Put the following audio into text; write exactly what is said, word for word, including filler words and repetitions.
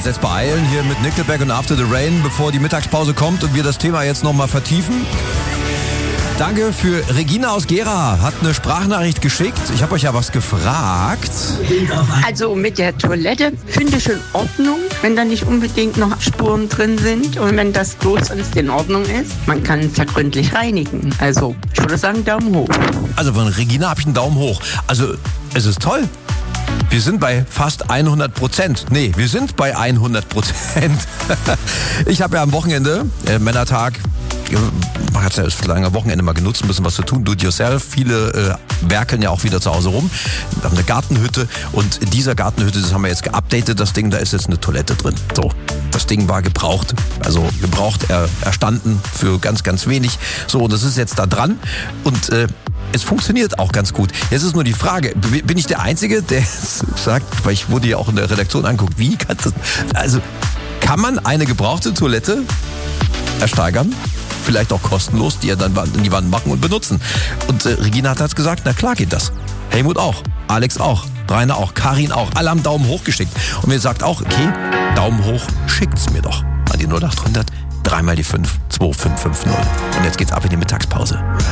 uns jetzt beeilen hier mit Nickelback und After the Rain, bevor die Mittagspause kommt und wir das Thema jetzt nochmal vertiefen. Danke für Regina aus Gera, hat eine Sprachnachricht geschickt. Ich habe euch ja was gefragt. Also mit der Toilette finde ich in Ordnung, wenn da nicht unbedingt noch Spuren drin sind und wenn das bloß alles in Ordnung ist. Man kann es ja gründlich reinigen. Also ich würde sagen Daumen hoch. Also von Regina habe ich einen Daumen hoch. Also es ist toll. Wir sind bei fast hundert Prozent. Nee, wir sind bei hundert Prozent. Ich habe ja am Wochenende, äh, Männertag, man hat ja das lange Wochenende mal genutzt, ein bisschen was zu tun, do it yourself. Viele äh, werkeln ja auch wieder zu Hause rum. Wir haben eine Gartenhütte und in dieser Gartenhütte, das haben wir jetzt geupdatet, das Ding, da ist jetzt eine Toilette drin. So, das Ding war gebraucht, also gebraucht er, erstanden für ganz, ganz wenig. So, und das ist jetzt da dran und äh, es funktioniert auch ganz gut. Jetzt ist nur die Frage, bin ich der Einzige, der sagt, weil ich wurde ja auch in der Redaktion angeguckt, wie kann das, also kann man eine gebrauchte Toilette ersteigern? Vielleicht auch kostenlos, die er dann in die Wand machen und benutzen. Und äh, Regina hat jetzt gesagt, na klar geht das. Helmut auch, Alex auch, Rainer auch, Karin auch. Alle haben Daumen hoch geschickt. Und mir sagt auch, okay, Daumen hoch, schickt's mir doch. An die null acht hundert, dreimal die fünf, zwei fünf fünf null. Und jetzt geht's ab in die Mittagspause.